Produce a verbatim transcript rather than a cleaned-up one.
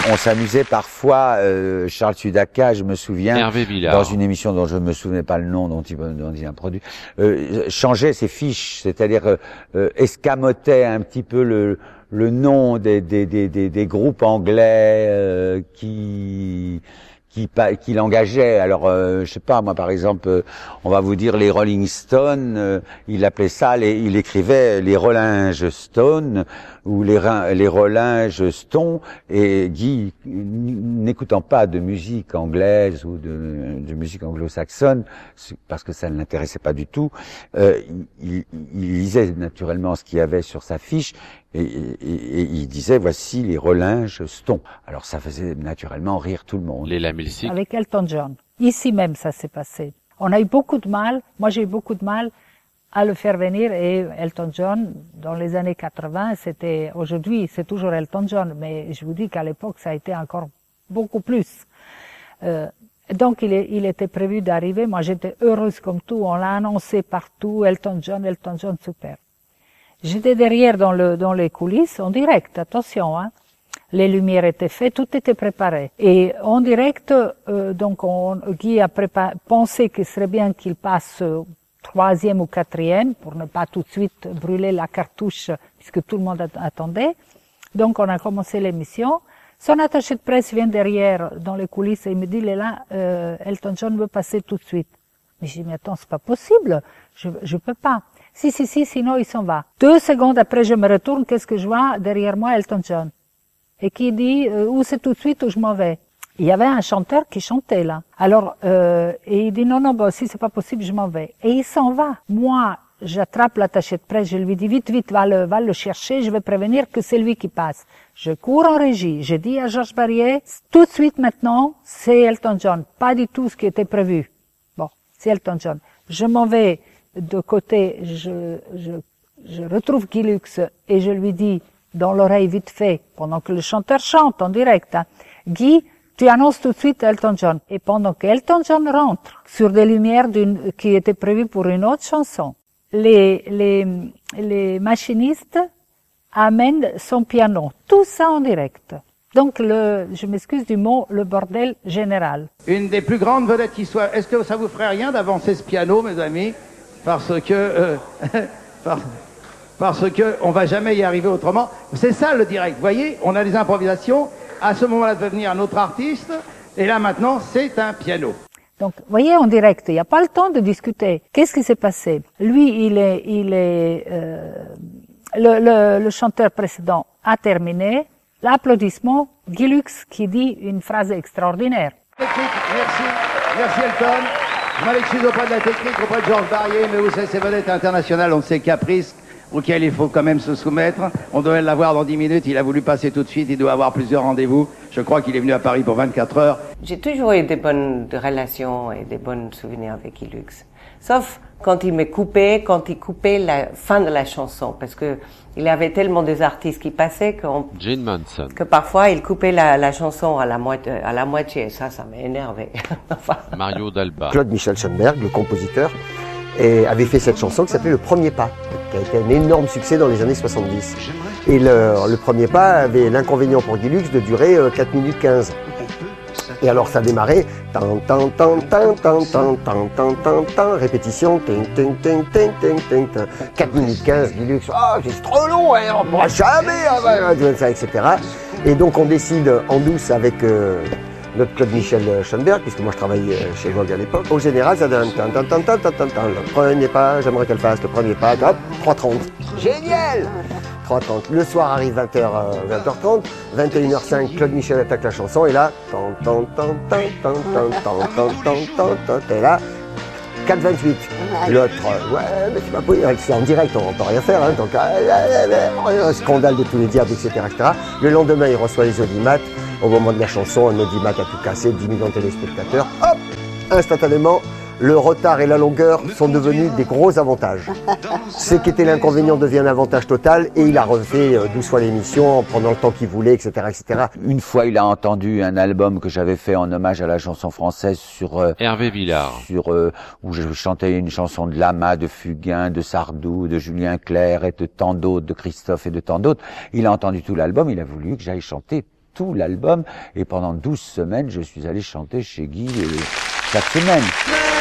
On s'amusait parfois, euh, Charles Sudaka, je me souviens, Hervé Villard. dans une émission dont je ne me souvenais pas le nom, dont il, dont il a produit, euh, changeait ses fiches, c'est-à-dire euh, euh, escamotait un petit peu le, le nom des, des, des, des, des groupes anglais euh, qui... qui, qui l'engageait. Alors, euh, je sais pas, moi, par exemple, euh, on va vous dire les Rolling Stones, euh, il appelait ça, les, il écrivait les Rollinges Stones ou les, les Rollinges Stones, et Guy, n'écoutant pas de musique anglaise ou de, de musique anglo-saxonne, parce que ça ne l'intéressait pas du tout, euh, il, il lisait naturellement ce qu'il y avait sur sa fiche, Et, et, et il disait, voici les Rollinges Stones. Alors ça faisait naturellement rire tout le monde. Les Lamilsic. Avec Elton John. Ici même, ça s'est passé. On a eu beaucoup de mal, moi j'ai eu beaucoup de mal à le faire venir, et Elton John, dans les années quatre-vingts, c'était, aujourd'hui c'est toujours Elton John, mais je vous dis qu'à l'époque ça a été encore beaucoup plus. Euh, donc il, est, il était prévu d'arriver, moi j'étais heureuse comme tout, on l'a annoncé partout, Elton John, Elton John, super. J'étais derrière dans, le, dans les coulisses, en direct, attention, hein. Les lumières étaient faites, tout était préparé. Et en direct, euh, donc on, Guy a préparé, pensé qu'il serait bien qu'il passe euh, troisième ou quatrième, pour ne pas tout de suite brûler la cartouche, puisque tout le monde attendait. Donc on a commencé l'émission. Son attaché de presse vient derrière, dans les coulisses, et il me dit, Léla, euh, Elton John veut passer tout de suite. Mais je dis, mais attends, c'est pas possible, je, je peux pas. Si, si, si, sinon il s'en va. Deux secondes après, je me retourne, qu'est-ce que je vois? Derrière moi, Elton John. Et qui dit, euh, ou c'est tout de suite ou je m'en vais. Il y avait un chanteur qui chantait là. Alors, euh, et il dit, non, non, bon, si c'est pas possible, je m'en vais. Et il s'en va. Moi, j'attrape l'attaché de presse, je lui dis, vite, vite, va le, va le chercher, je vais prévenir que c'est lui qui passe. Je cours en régie, je dis à Georges Barrier, tout de suite maintenant, c'est Elton John. Pas du tout ce qui était prévu. Bon, c'est Elton John. Je m'en vais de côté, je, je, je retrouve Guy Lux et je lui dis dans l'oreille vite fait, pendant que le chanteur chante en direct, hein, Guy, tu annonces tout de suite Elton John. Et pendant que Elton John rentre sur des lumières d'une, qui étaient prévues pour une autre chanson, les, les, les machinistes amènent son piano. Tout ça en direct. Donc, le, je m'excuse du mot, le bordel général. Une des plus grandes vedettes qui soit. Est-ce que ça vous ferait rien d'avancer ce piano, mes amis? Parce que, euh, parce, parce que on va jamais y arriver autrement. C'est ça le direct. Vous voyez, on a des improvisations. À ce moment-là, devait venir un autre artiste. Et là, maintenant, c'est un piano. Donc, vous voyez, en direct, il n'y a pas le temps de discuter. Qu'est-ce qui s'est passé? Lui, il est, il est, euh, le, le, le chanteur précédent a terminé. L'applaudissement, Guy Lux qui dit une phrase extraordinaire. Merci, merci Elton. Je m'en excuse auprès de la technique, auprès de Georges Barrier, mais vous savez, ces vedettes internationales ont ces caprices auxquels il faut quand même se soumettre. On devait l'avoir dans dix minutes, il a voulu passer tout de suite, il doit avoir plusieurs rendez-vous. Je crois qu'il est venu à Paris pour vingt-quatre heures. J'ai toujours eu des bonnes relations et des bons souvenirs avec Guy Lux. Sauf quand il me coupait, quand il coupait la fin de la chanson, parce que il avait tellement des artistes qui passaient qu'on, Jane Manson. que parfois il coupait la, la chanson à la moitié, à la moitié. Ça, ça m'a énervé. Enfin. Mario Dalba. Claude Michel Schoenberg, le compositeur, et avait fait cette chanson qui s'appelait Le Premier Pas, qui a été un énorme succès dans les années soixante-dix. Et le, le Premier Pas avait l'inconvénient pour Guy Lux de durer euh, quatre minutes quinze. Et alors ça démarrait, tan tan tan tan tan tan tan tan tan tan, répétition, ting ting ting ting ting ting ting, quatre minutes quinze, Guy Lux, ah c'est trop long, hein, on ne pourra jamais, et cetera. Et donc on décide en douce avec euh, notre Claude Michel Schoenberg, puisque moi je travaillais chez Vogue à l'époque. Au général ça donne tan tan tan tan tan tan tan, le premier pas, j'aimerais qu'elle fasse le premier pas, hop, trois trente. Génial! trois trente. Le soir arrive vingt heures, vingt heures trente, vingt et une heures cinq, Claude Michel attaque la chanson et là, tan tan tan tan tan tan tan tan tan tan tan, et là, quatre vingt-huit. L'autre, ouais, mais c'est pas possible, c'est en direct, on ne peut rien faire, hein, donc un scandale de tous les diables, et cetera, et cetera. Le lendemain, il reçoit les audimates. Au moment de la chanson, un audimat a tout cassé, dix millions de téléspectateurs. Hop, instantanément, le retard et la longueur sont devenus des gros avantages. Ce qui était l'inconvénient devient un avantage total et il a refait douze fois l'émission en prenant le temps qu'il voulait, et cetera, et cetera. Une fois, il a entendu un album que j'avais fait en hommage à la chanson française sur euh, Hervé Villard, sur euh, où je chantais une chanson de Lama, de Fugain, de Sardou, de Julien Clerc et de tant d'autres, de Christophe et de tant d'autres. Il a entendu tout l'album, il a voulu que j'aille chanter tout l'album. Et pendant douze semaines, je suis allé chanter chez Guy euh, chaque semaine.